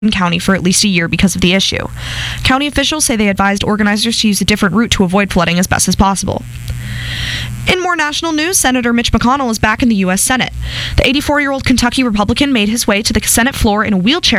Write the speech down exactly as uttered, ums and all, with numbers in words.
County for at least a year because of the issue. County officials say they advised organizers to use a different route to avoid flooding as best as possible. In more national news, Senator Mitch McConnell is back in the U S Senate. The eighty-four-year-old Kentucky Republican made his way to the Senate floor in a wheelchair